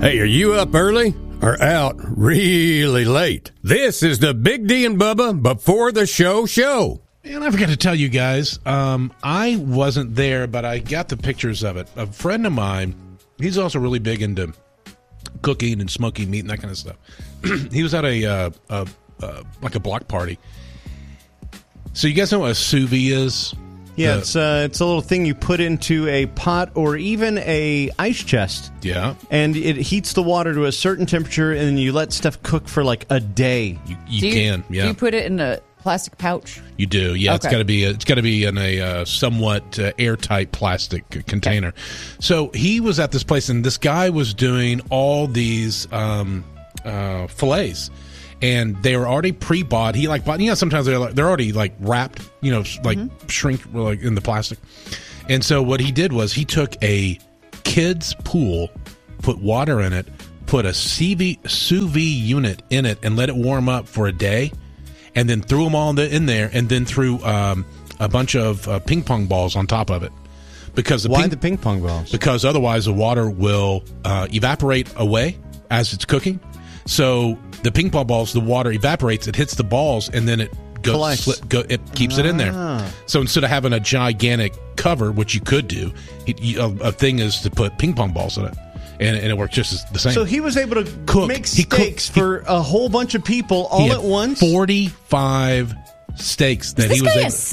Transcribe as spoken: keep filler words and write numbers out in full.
Hey, are you up early or out really late? This is the Big D and Bubba Before the Show show. And I forgot to tell you guys, um, I wasn't there, but I got the pictures of it. A friend of mine, he's also really big into cooking and smoking meat and that kind of stuff. He was at a, uh, a uh, like a block party. So you guys know what a sous vide is? Yeah, The- it's uh, it's a little thing you put into a pot or even a ice chest, Yeah. and it heats the water to a certain temperature, and then you let stuff cook for like a day. You, you do you, can, yeah. Do you put it in a plastic pouch? You do, yeah. It's Okay. got to be. It's got to be in a uh, somewhat uh, airtight plastic container. So he was at this place, and this guy was doing all these um, uh, fillets, and they were already pre-bought. He like bought. You know, sometimes they're like, they're already like wrapped. You know, like mm-hmm. shrink like in the plastic. And so what he did was he took a kid's pool, put water in it, put a C V, sous vide unit in it, and let it warm up for a day. And then threw them all in, the, in there, and then threw um, a bunch of uh, ping pong balls on top of it. Because the Why ping, the ping pong balls? Because otherwise the water will uh, evaporate away as it's cooking. So the ping pong balls, the water evaporates, it hits the balls, and then it goes, sli- go, it keeps ah. it in there. So instead of having a gigantic cover, which you could do, it, you, a, a thing is to put ping pong balls in it. And, and it worked just as the same. So he was able to Cook. make He steaks cooked- for a whole bunch of people all He had at once? forty-five steaks that Is this he was guy able a